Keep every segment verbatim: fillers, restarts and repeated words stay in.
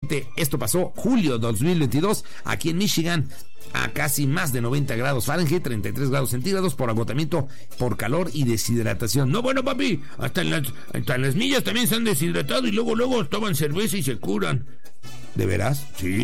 Exactamente, esto pasó julio dos mil veintidós aquí en Michigan, a casi más de noventa grados Fahrenheit, treinta y tres grados centígrados, por agotamiento por calor y deshidratación. No, bueno, papi, hasta en las, hasta en las millas también se han deshidratado y luego, luego toman cerveza y se curan. ¿De veras? Sí.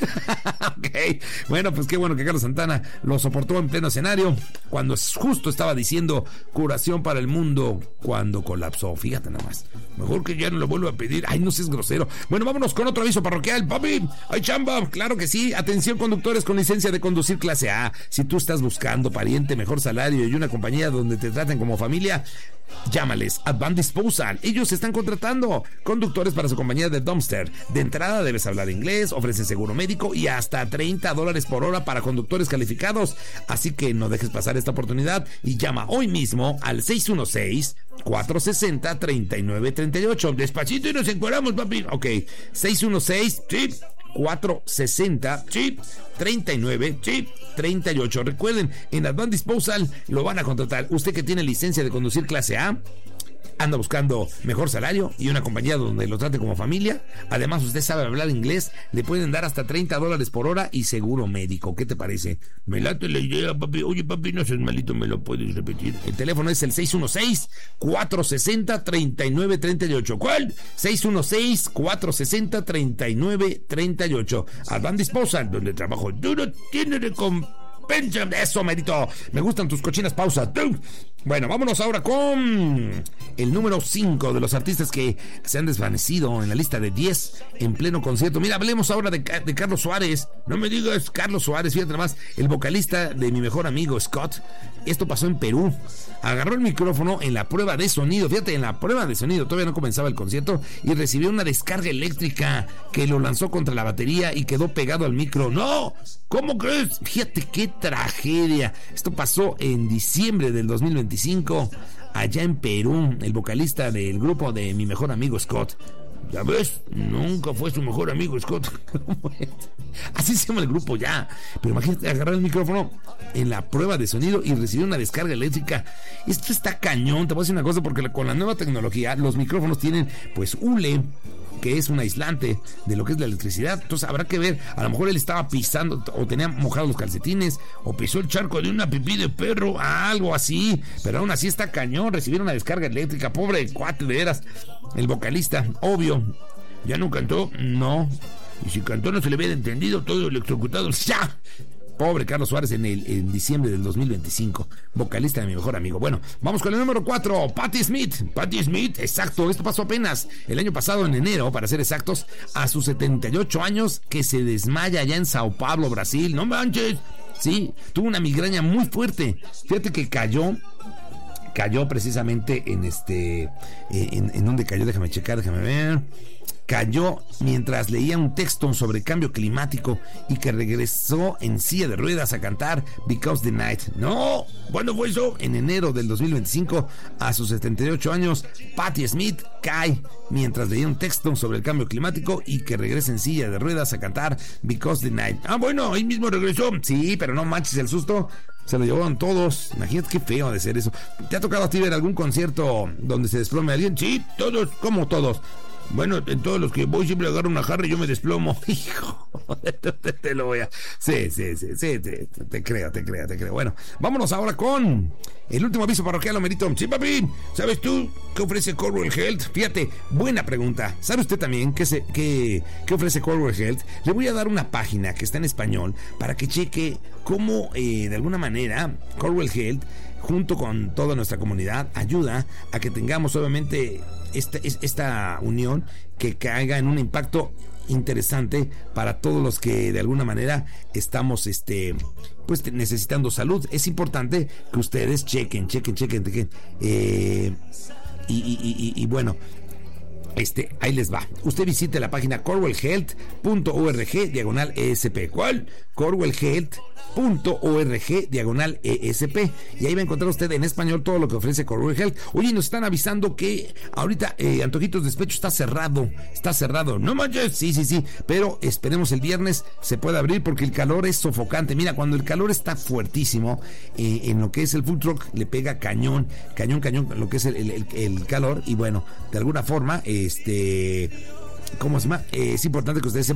Ok. Bueno, pues qué bueno que Carlos Santana lo soportó en pleno escenario cuando justo estaba diciendo curación para el mundo cuando colapsó. Fíjate nada más. Mejor que ya no lo vuelva a pedir. Ay, no seas grosero. Bueno, vámonos con otro aviso parroquial. Papi, hay chamba. Claro que sí. Atención, conductores con licencia de conducir clase A. Si tú estás buscando pariente, mejor salario y una compañía donde te traten como familia, llámales a Van Disposal. Ellos están contratando conductores para su compañía de dumpster. De entrada debes hablar inglés, ofrecen seguro médico y hasta treinta dólares por hora para conductores calificados. Así que no dejes pasar esta oportunidad y llama hoy mismo al seis uno seis, cuatro seis cero, tres nueve tres ocho. Despacito y nos encuadramos, papi. Ok, seis uno seis, sí, cuatro sesenta, sí, treinta y nueve, sí, treinta y ocho. Recuerden, en Advanced Disposal lo van a contratar. Usted que tiene licencia de conducir clase A, anda buscando mejor salario y una compañía donde lo trate como familia. Además, usted sabe hablar inglés, le pueden dar hasta treinta dólares por hora y seguro médico. ¿Qué te parece? Me late la idea, papi. Oye, papi, no seas malito, ¿me lo puedes repetir? El teléfono es el seis uno seis, cuatro sesenta, treinta y nueve treinta y ocho. ¿Cuál? seis uno seis, cuatro sesenta, treinta y nueve treinta y ocho. Advanced Disposal, donde trabajo duro tiene recompensa. Eso, merito. Me gustan tus cochinas pausas. Bueno, vámonos ahora con el número cinco de los artistas que se han desvanecido en la lista de diez en pleno concierto. Mira, hablemos ahora de, de Carlos Suárez. No me digas Carlos Suárez, fíjate nada más, el vocalista de mi mejor amigo Scott. Esto pasó en Perú. Agarró el micrófono en la prueba de sonido. Fíjate, en la prueba de sonido, todavía no comenzaba el concierto, y recibió una descarga eléctrica que lo lanzó contra la batería y quedó pegado al micro. ¡No! ¿Cómo crees? Fíjate qué tragedia. Esto pasó en diciembre del dos mil veinticinco, allá en Perú. El vocalista del grupo de mi mejor amigo Scott. ¿Ya ves? Nunca fue su mejor amigo Scott. Así se llama el grupo ya. Pero imagínate agarrar el micrófono en la prueba de sonido y recibir una descarga eléctrica. Esto está cañón. Te voy a decir una cosa, porque con la nueva tecnología los micrófonos tienen pues hule, que es un aislante de lo que es la electricidad. Entonces habrá que ver, a lo mejor él estaba pisando o tenía mojados los calcetines o pisó el charco de una pipí de perro, algo así, pero aún así está cañón recibir una descarga eléctrica. Pobre cuate, de veras. El vocalista, obvio, ¿ya no cantó? No. Y si cantó no se le hubiera entendido, todo electrocutado. ¡Ya! Pobre Carlos Suárez en, el, en diciembre del dos mil veinticinco, vocalista de mi mejor amigo. Bueno, vamos con el número cuatro, Patti Smith. Patti Smith, exacto, esto pasó apenas el año pasado, en enero, para ser exactos, a sus setenta y ocho años, que se desmaya allá en Sao Paulo, Brasil. No manches, sí, tuvo una migraña muy fuerte. Fíjate que cayó, cayó precisamente en este, en, en donde cayó, déjame checar, déjame ver. Cayó mientras leía un texto sobre cambio climático y que regresó en silla de ruedas a cantar Because the Night. No, ¿cuándo fue eso? En enero del dos mil veinticinco, a sus setenta y ocho años, Patti Smith cae mientras leía un texto sobre el cambio climático y que regresa en silla de ruedas a cantar Because the Night. Ah, bueno, ahí mismo regresó. Sí, pero no manches el susto. Se lo llevaron todos. Imagínate qué feo de ser eso. ¿Te ha tocado a ti ver algún concierto donde se desplome alguien? Sí, todos, como todos. Bueno, en todos los que voy siempre agarro una jarra y yo me desplomo. Hijo, te, te lo voy a... Sí, sí, sí, sí, te, te creo, te creo, te creo. Bueno, vámonos ahora con el último aviso parroquial, Homerito. Sí, papi, ¿sabes tú qué ofrece Corewell Health? Fíjate, buena pregunta. ¿Sabe usted también qué, se, qué, qué ofrece Corewell Health? Le voy a dar una página que está en español para que cheque cómo, eh, de alguna manera, Corewell Health, junto con toda nuestra comunidad, ayuda a que tengamos, obviamente, esta, esta unión que caiga en un impacto interesante para todos los que de alguna manera estamos este pues necesitando salud. Es importante que ustedes chequen, chequen, chequen, chequen. Eh, y, y, y, y bueno, Este, ahí les va. Usted visite la página corewell health punto org diagonal E S P. ¿Cuál? corewell health punto org diagonal E S P. Y ahí va a encontrar usted en español todo lo que ofrece Corewell Health. Oye, nos están avisando que ahorita eh, Antojitos Despecho está cerrado. Está cerrado. No manches. Sí, sí, sí. Pero esperemos el viernes se pueda abrir porque el calor es sofocante. Mira, cuando el calor está fuertísimo, eh, en lo que es el food truck le pega cañón, cañón, cañón, lo que es el, el, el calor. Y bueno, de alguna forma, este, ¿cómo se llama? Eh, es importante que ustedes sepan